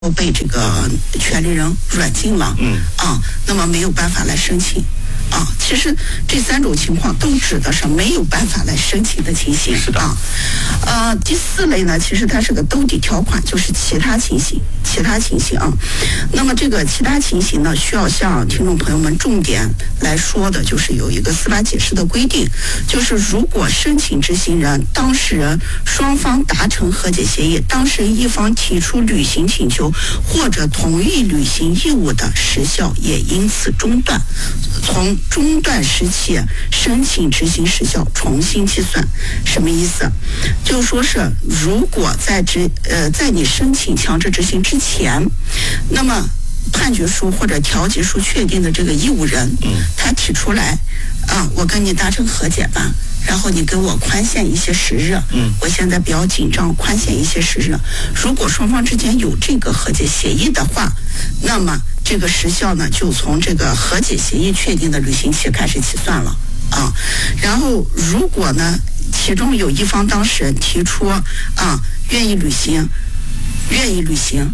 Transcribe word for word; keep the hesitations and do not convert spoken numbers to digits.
被这个权利人软禁了， 嗯啊，那么没有办法来申请。啊，其实这三种情况都指的是没有办法来申请的情形。 是的。 啊，呃，第四类呢，其实它是个兜底条款，就是其他情形，其他情形啊。那么这个其他情形呢，需要向听众朋友们重点来说的，就是有一个司法解释的规定，就是如果申请执行人、当事人双方达成和解协议，当事人一方提出履行请求或者同意履行义务的时效也因此中断，从中断时起申请执行时效重新计算。什么意思？就说是如果在执呃在你申请强制执行之前，那么判决书或者调解书确定的这个义务人， 嗯， 他提出来啊，我跟你达成和解吧，然后你给我宽限一些时日， 嗯， 我现在比较紧张，宽限一些时日。如果双方之间有这个和解协议的话，那么这个时效呢，就从这个和解协议确定的履行期开始起算了啊。然后如果呢，其中有一方当事人提出啊愿意履行，愿意履行。